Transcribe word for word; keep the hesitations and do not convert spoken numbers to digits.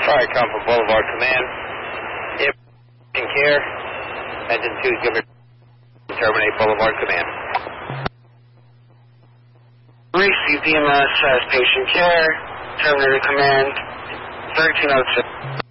Alright, come from Boulevard Command. If in care, engine two is going to terminate Boulevard Command. Receive D M S as patient care, terminated command, thirteen oh six.